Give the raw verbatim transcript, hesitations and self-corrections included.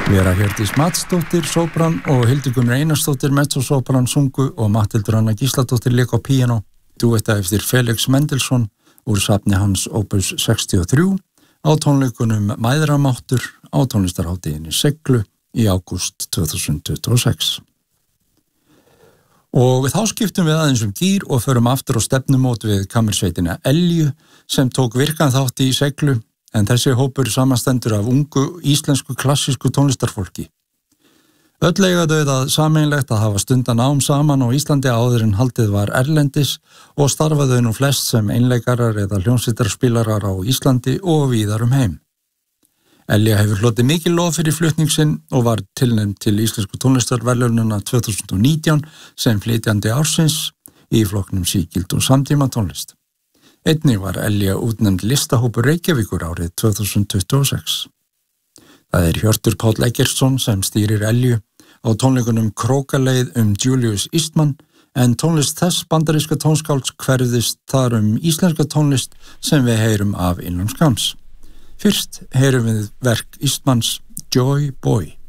Vera Hjördís Matsdóttir, sópran og Hildigunn Einarsdóttir, mezzosópran, sungu og Matthildur Anna Gísladóttir lék á píanó, dúetta eftir Felix Mendelssohn úr safni hans opus sextíu og þrjú á tónleikunum Mæðramáttur á tónlistarhátíðinni Seglu í ágúst tvö þúsund tuttugu og sex. Og þá skiptum við aðeins um gír og förum aftur á stefnumót við kammersveitina Elju sem tók virkan þátt í Seglu, en þessi hópur samanstendur af ungu íslensku klassísku tónlistarfólki. Öll eiga þau það sameiginlegt að hafa stundan nám saman á Íslandi áður en haldið var erlendis og starfa þau nú flest sem einleikarar eða hljómsveitarspilarar á Íslandi og víðar um heim. Elja hefur hlotið mikið lof fyrir flutning sinn og var tilnefnd til Íslensku tónlistarverðlaunanna tvö þúsund og nítján sem flytjandi ársins í flokknum sígild og samtíma tónlist. Einnig var Elja útnefnd listahópur Reykjavíkur árið tvö þúsund tuttugu og sex. Það er Hjörtur Páll Eggertsson sem stýrir Elju á tónleikunum Krókaleið um Julius Eastman, en tónlist þess bandaríska tónskálds hverfðist þar um íslenska tónlist sem við heyrum af innan skamms. Fyrst heyrum við verk Eastmans Joy Boy.